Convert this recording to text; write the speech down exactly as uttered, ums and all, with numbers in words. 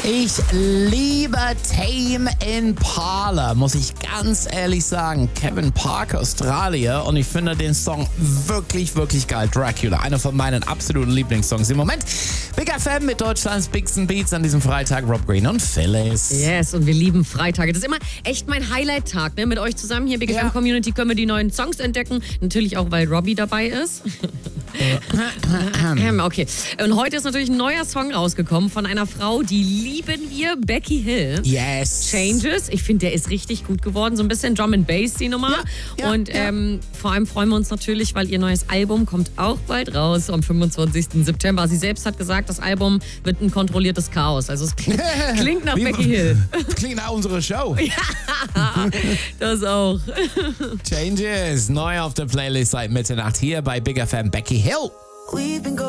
Ich liebe Tame Impala, muss ich ganz ehrlich sagen. Kevin Parker, Australier, und ich finde den Song wirklich, wirklich geil. Dracula, einer von meinen absoluten Lieblingssongs im Moment. Big F M mit Deutschlands Bigsten Beats an diesem Freitag. Rob Green und Phyllis. Yes, und wir lieben Freitage. Das ist immer echt mein Highlight-Tag, ne? Mit euch zusammen hier, Big Ja. F M Community, können wir die neuen Songs entdecken. Natürlich auch, weil Robbie dabei ist. Okay. Und heute ist natürlich ein neuer Song rausgekommen von einer Frau, die lieben wir, Becky Hill. Yes. Changes. Ich finde, der ist richtig gut geworden. So ein bisschen Drum and Bass, die Nummer. Ja, ja, und ja. Ähm, vor allem freuen wir uns natürlich, weil ihr neues Album kommt auch bald raus, am fünfundzwanzigsten September. Sie selbst hat gesagt, das Album wird ein kontrolliertes Chaos. Also es klingt, klingt nach Wie- Becky Hill. Klingt nach unserer Show. Das auch. Changes, neu auf der Playlist seit Mitternacht hier bei Big F M. Becky Hill.